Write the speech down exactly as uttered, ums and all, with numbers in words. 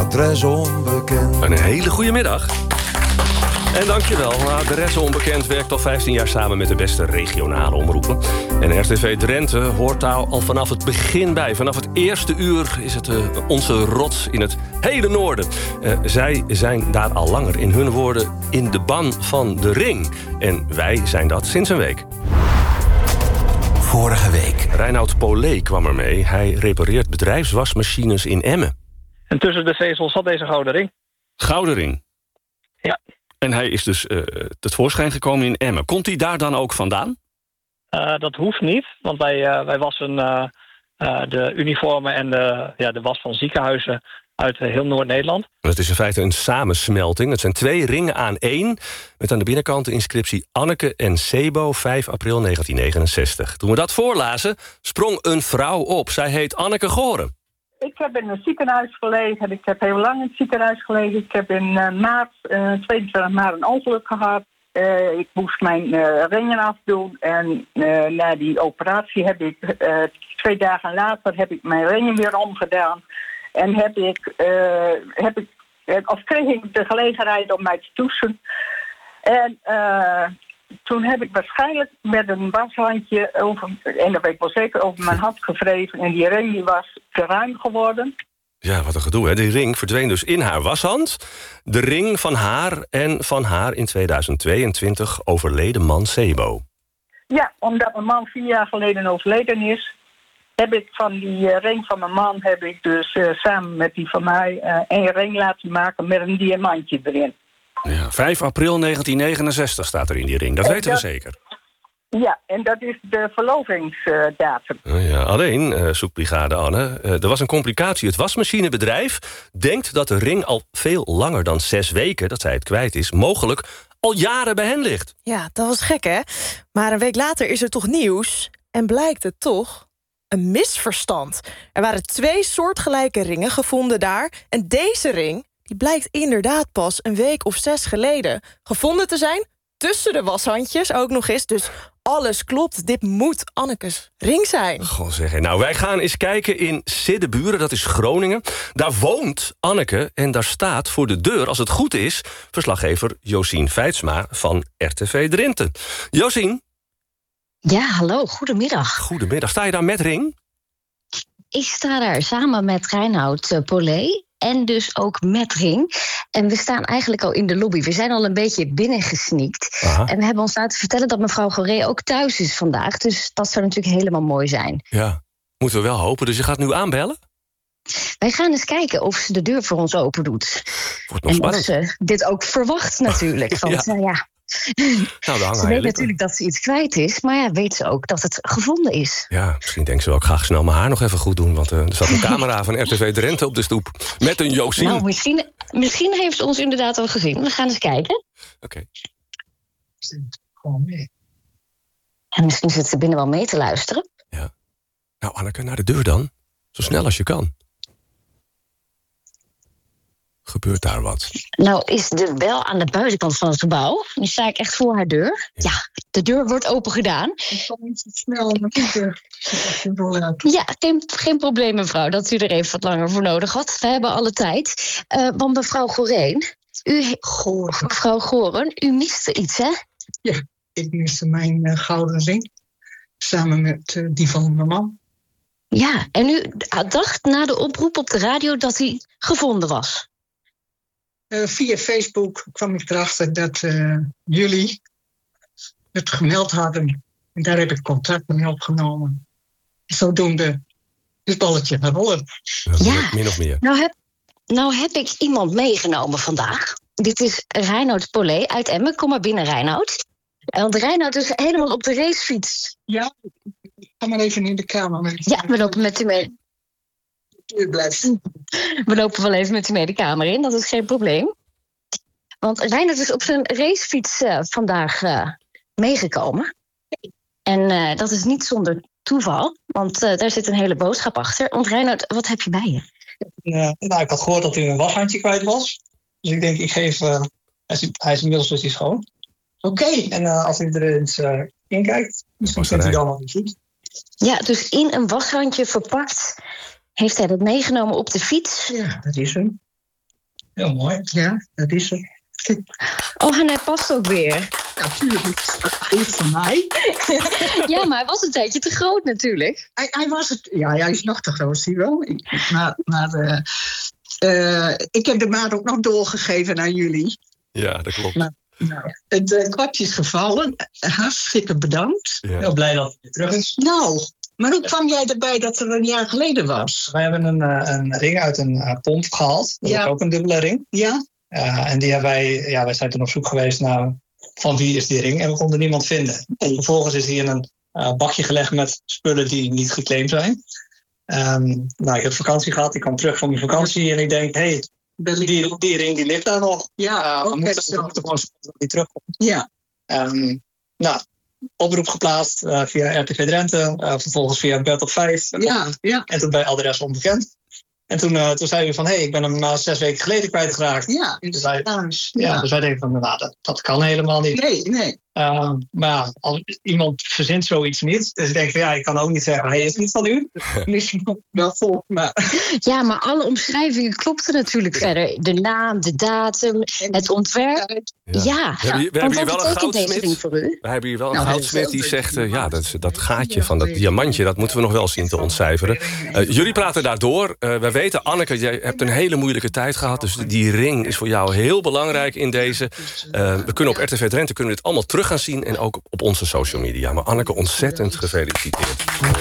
adres onbekend. Een hele goede middag. En dankjewel. Adres Onbekend werkt al vijftien jaar samen met de beste regionale omroepen. En R T V Drenthe hoort daar al vanaf het begin bij. Vanaf het eerste uur is het uh, onze rots in het hele noorden. Uh, zij zijn daar al langer, in hun woorden, in de ban van de ring. En wij zijn dat sinds een week. Vorige week. Reinoud Polé kwam er mee. Hij repareert bedrijfswasmachines in Emmen. En tussen de vezels zat deze gouden ring. Gouden ring? Ja. En hij is dus uh, tevoorschijn gekomen in Emmen. Komt hij daar dan ook vandaan? Uh, dat hoeft niet, want wij, uh, wij wassen uh, uh, de uniformen en de, ja, de was van ziekenhuizen uit uh, heel Noord-Nederland. Het is in feite een samensmelting. Het zijn twee ringen aan één, met aan de binnenkant de inscriptie Anneke en Sebo, vijf april negentien negenenzestig. Toen we dat voorlazen, sprong een vrouw op. Zij heet Anneke Goren. Ik heb in het ziekenhuis gelegen. Ik heb heel lang in het ziekenhuis gelegen. Ik heb in uh, maart, uh, tweeëntwintig maart een ongeluk gehad. Uh, ik moest mijn uh, ringen afdoen. En uh, na die operatie heb ik, uh, twee dagen later, heb ik mijn ringen weer omgedaan. En heb ik, uh, heb ik, uh, of kreeg ik de gelegenheid om mij te douchen. En uh, toen heb ik waarschijnlijk met een washandje, over, en dat weet ik wel zeker, over mijn hand gewreven. En die ring die was te ruim geworden. Ja, wat een gedoe, hè? Die ring verdween dus in haar washand. De ring van haar en van haar in tweeduizend tweeëntwintig overleden man Sebo. Ja, omdat mijn man vier jaar geleden overleden is, heb ik van die uh, ring van mijn man, heb ik dus uh, samen met die van mij uh, een ring laten maken met een diamantje erin. Ja, vijf april negentien negenenzestig staat er in die ring, dat en weten dat, we zeker. Ja, en dat is de verlovingsdatum. Uh, ja, alleen, uh, zoekbrigade Anne, uh, er was een complicatie. Het wasmachinebedrijf denkt dat de ring al veel langer dan zes weken, dat zij het kwijt is, mogelijk al jaren bij hen ligt. Ja, dat was gek, hè? Maar een week later is er toch nieuws en blijkt het toch een misverstand. Er waren twee soortgelijke ringen gevonden daar en deze ring die blijkt inderdaad pas een week of zes geleden gevonden te zijn, tussen de washandjes ook nog eens. Dus alles klopt, dit moet Annekes ring zijn. Goh zeg, nou wij gaan eens kijken in Siddeburen, dat is Groningen. Daar woont Anneke en daar staat voor de deur, als het goed is, verslaggever Josien Feitsma van R T V Drenthe. Josien? Ja, hallo, goedemiddag. Goedemiddag, sta je daar met ring? Ik sta daar samen met Reinoud uh, Polé. En dus ook met ring. En we staan eigenlijk al in de lobby. We zijn al een beetje binnengesneakt. Aha. En we hebben ons laten vertellen dat mevrouw Goré ook thuis is vandaag. Dus dat zou natuurlijk helemaal mooi zijn. Ja, moeten we wel hopen. Dus je gaat nu aanbellen? Wij gaan eens kijken of ze de deur voor ons open doet. Wordt nog en spannend. of ze dit ook verwacht natuurlijk. Want ja... Uh, ja. Nou, ze weet natuurlijk dat ze iets kwijt is, maar ja, weet ze ook dat het gevonden is. Ja, misschien denkt ze wel, ik ga snel mijn haar nog even goed doen, want uh, er staat een camera van R T V Drenthe op de stoep met een Josien. Nou, misschien, misschien heeft ze ons inderdaad al gezien. We gaan eens kijken. Oké. Okay. En misschien zit ze binnen wel mee te luisteren. Ja. Nou, Anneke, naar de deur dan. Zo snel als je kan. Gebeurt daar wat? Nou, is de bel aan de buitenkant van het gebouw. Nu sta ik echt voor haar deur. Ja, ja de deur wordt open gedaan. Ik kan niet zo snel naar de Ja, geen, geen probleem, mevrouw, dat u er even wat langer voor nodig had. We hebben alle tijd. Uh, want mevrouw Goreen, u... Goren. Mevrouw Goren, u miste iets, hè? Ja, ik miste mijn uh, gouden ring. Samen met uh, die van mijn man. Ja, en u dacht na de oproep op de radio dat hij gevonden was. Uh, via Facebook kwam ik erachter dat uh, jullie het gemeld hadden. En daar heb ik contact mee opgenomen. Zodoende is het balletje gaan rollen. Ja, min of meer. Nou heb, nou heb ik iemand meegenomen vandaag. Dit is Reinoud Polé uit Emmen. Kom maar binnen, Reinoud. Want Reinoud is helemaal op de racefiets. Ja, ik ga maar even in de kamer. Ja, we lopen met u mee. U blijft. We lopen wel even met u mee de kamer in, dat is geen probleem. Want Reinoud is op zijn racefiets uh, vandaag uh, meegekomen. En uh, dat is niet zonder toeval, want uh, daar zit een hele boodschap achter. Want Reinoud, wat heb je bij je? Uh, nou, ik had gehoord dat hij een washandje kwijt was. Dus ik denk, ik geef... Uh, hij, is, hij is inmiddels dus schoon. Oké, okay. En uh, als hij er eens uh, in kijkt, misschien vindt hij dan wel niet goed. Ja, dus in een washandje verpakt heeft hij dat meegenomen op de fiets. Ja, dat is hem. Heel mooi. Ja, dat is het. Oh, en hij past ook weer. Natuurlijk, hij is van mij. Ja, maar hij was een tijdje te groot natuurlijk. Hij, hij was het. Ja, hij is nog te groot, zie je wel. Ik, maar maar uh, uh, ik heb de maat ook nog doorgegeven aan jullie. Ja, dat klopt. Maar, nou, het uh, kwartje is gevallen. Hartstikke bedankt. Ja. Heel blij dat het weer terug is. Nou, maar hoe kwam jij erbij dat er een jaar geleden was? Wij hebben een, uh, een ring uit een uh, pomp gehaald. Dat Ja. is ook een dubbele ring. Ja? Uh, en die hebben wij, ja, wij zijn toen op zoek geweest naar van wie is die ring. En we konden niemand vinden. En vervolgens is die in een uh, bakje gelegd met spullen die niet geclaimd zijn. Um, nou, ik heb vakantie gehad. Ik kwam terug van mijn vakantie en ik denk, hé, hey, die, die ring die ligt daar nog. Ja, Uh, we oké, moeten, zo. we moeten gewoon zorgen dat die terugkomt. Ja. Um, nou, oproep geplaatst uh, via R T V Drenthe. Uh, vervolgens via Bed op vijf. Ja, ja. En toen bij adres onbekend. En toen, uh, toen zeiden we van, hé, hey, ik ben hem uh, zes weken geleden kwijtgeraakt. Ja, Dus wij, thuis. ja. Ja. dus wij denken van, nou, dat, dat kan helemaal niet. Nee, nee. Uh, maar ja, als iemand verzint zoiets niet. Dus ik denk van, ja, ik kan ook niet zeggen, hij is niet van u. Misschien wel vol, maar... Ja, maar alle omschrijvingen klopten natuurlijk verder. De naam, de datum, het ontwerp. Ja. Ja, We hebben hier, we want hebben hier wat wel een betekent deze ring goudsmid. voor u? We hebben hier wel een Nou, goudsmid die heel zegt... veel. uh, ja, dat, dat gaatje van dat diamantje, dat moeten we nog wel zien te ontcijferen. Uh, jullie praten daardoor. Uh, wij weten, Anneke, jij hebt een hele moeilijke tijd gehad. Dus die ring is voor jou heel belangrijk in deze. Uh, we kunnen op R T V Drenthe kunnen we dit allemaal terug gaan zien. En ook op onze social media. Maar Anneke, ontzettend gefeliciteerd.